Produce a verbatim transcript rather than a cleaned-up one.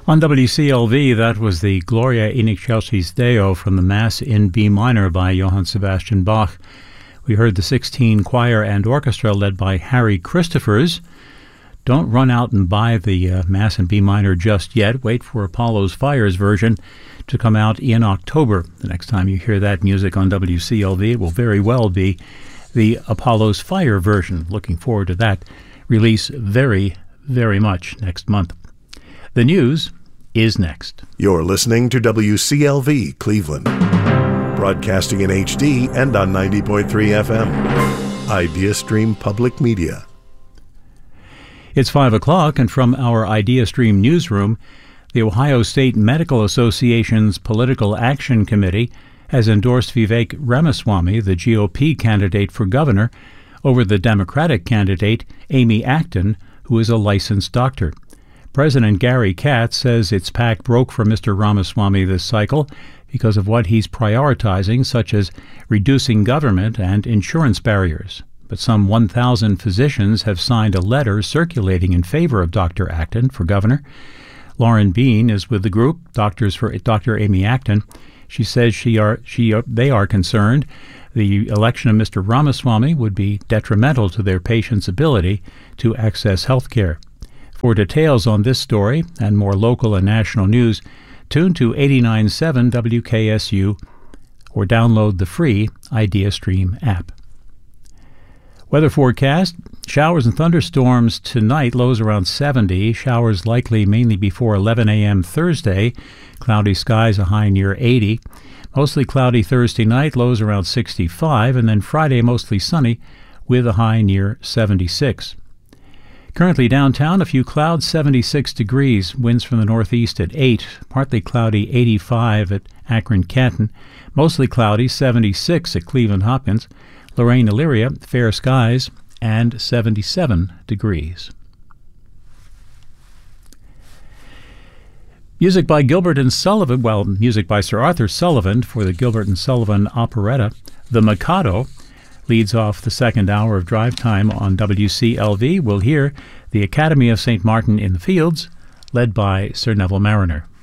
On W C L V, that was the Gloria in Excelsis Deo from the Mass in B minor by Johann Sebastian Bach. We heard the sixteen choir and orchestra led by Harry Christophers. Don't run out and buy the uh, Mass in B minor just yet. Wait for Apollo's Fires version to come out in October. The next time you hear that music on W C L V, it will very well be the Apollo's Fire version. Looking forward to that release very, very much next month. The news is next. You're listening to W C L V Cleveland, broadcasting in H D and on ninety point three F M. IdeaStream Public Media. It's five o'clock, and from our IdeaStream newsroom, the Ohio State Medical Association's Political Action Committee has endorsed Vivek Ramaswamy, the G O P candidate for governor, over the Democratic candidate, Amy Acton, who is a licensed doctor. President Gary Katz says its pact broke for Mister Ramaswamy this cycle because of what he's prioritizing, such as reducing government and insurance barriers. But some one thousand physicians have signed a letter circulating in favor of Doctor Acton for governor. Lauren Bean is with the group, Doctors for Doctor Amy Acton. She says she are she are, they are concerned the election of Mister Ramaswamy would be detrimental to their patients' ability to access health care. For details on this story and more local and national news, tune to eighty-nine point seven W K S U or download the free IdeaStream app. Weather forecast, showers and thunderstorms tonight, lows around seventy. Showers likely mainly before eleven a.m. Thursday. Cloudy skies, a high near eighty. Mostly cloudy Thursday night, lows around sixty-five. And then Friday, mostly sunny with a high near seventy-six. Currently downtown, a few clouds, seventy-six degrees. Winds from the northeast at eight. Partly cloudy, eighty-five at Akron-Canton. Mostly cloudy, seventy-six at Cleveland-Hopkins. Lorraine, Elyria, fair skies, and seventy-seven degrees. Music by Gilbert and Sullivan, well, music by Sir Arthur Sullivan for the Gilbert and Sullivan operetta, The Mikado, leads off the second hour of drive time on W C L V. We'll hear the Academy of Saint Martin in the Fields, led by Sir Neville Mariner.